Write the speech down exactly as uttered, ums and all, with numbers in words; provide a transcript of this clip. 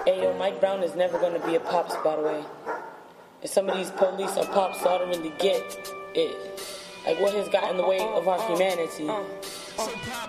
Hey, yo, Mike Brown is never gonna be a pops, by the way. If some of these police are pops slaughtering to get it, like what has got in the way of our humanity?